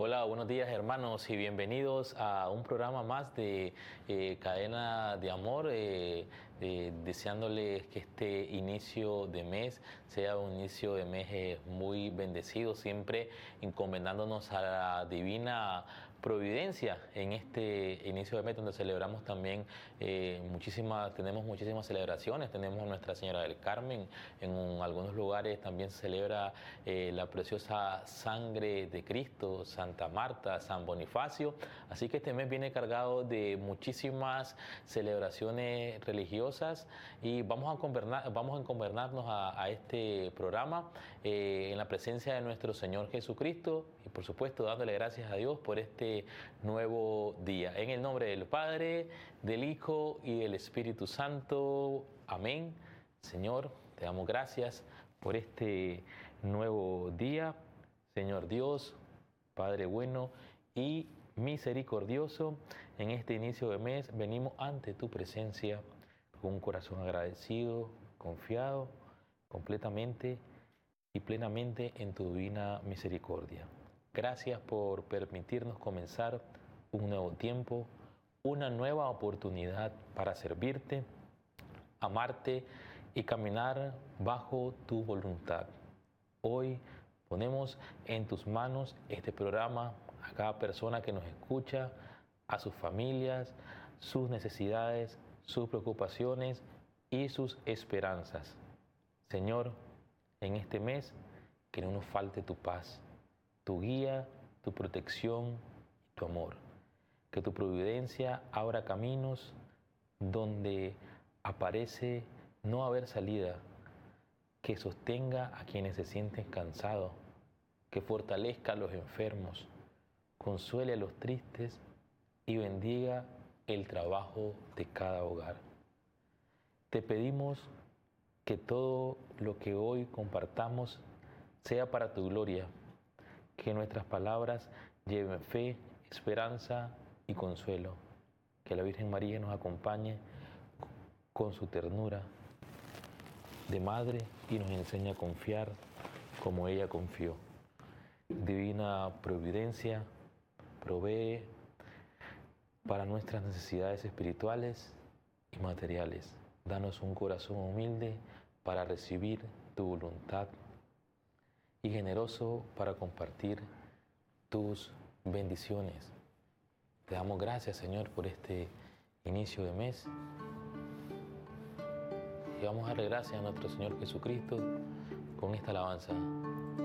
Hola, buenos días hermanos y bienvenidos a un programa más de Cadena de Amor, deseándoles que este inicio de mes sea un inicio de mes muy bendecido, siempre encomendándonos a la divina providencia en este inicio de mes donde celebramos también tenemos muchísimas celebraciones. Tenemos a Nuestra Señora del Carmen, algunos lugares también se celebra la preciosa sangre de Cristo, Santa Marta, San Bonifacio. Así que este mes viene cargado de muchísimas celebraciones religiosas y vamos a encomendarnos a este programa en la presencia de nuestro Señor Jesucristo y por supuesto dándole gracias a Dios por este nuevo día. En el nombre del Padre, del Hijo y del Espíritu Santo. Amén. Señor, te damos gracias por este nuevo día. Señor Dios, Padre bueno y misericordioso, en este inicio de mes venimos ante tu presencia con un corazón agradecido, confiado, completamente y plenamente en tu divina misericordia. Gracias por permitirnos comenzar un nuevo tiempo, una nueva oportunidad para servirte, amarte y caminar bajo tu voluntad. Hoy ponemos en tus manos este programa, a cada persona que nos escucha, a sus familias, sus necesidades, sus preocupaciones y sus esperanzas. Señor, en este mes que no nos falte tu paz, tu guía, tu protección y tu amor. Que tu providencia abra caminos donde aparece no haber salida, que sostenga a quienes se sienten cansados, que fortalezca a los enfermos, consuele a los tristes y bendiga el trabajo de cada hogar. Te pedimos que todo lo que hoy compartamos sea para tu gloria, que nuestras palabras lleven fe, esperanza y consuelo, que la Virgen María nos acompañe con su ternura de madre y nos enseñe a confiar como ella confió. Divina providencia, provee para nuestras necesidades espirituales y materiales. Danos un corazón humilde para recibir tu voluntad y generoso para compartir tus bendiciones. Te damos gracias, Señor, por este inicio de mes. Y vamos a darle gracias a nuestro Señor Jesucristo con esta alabanza.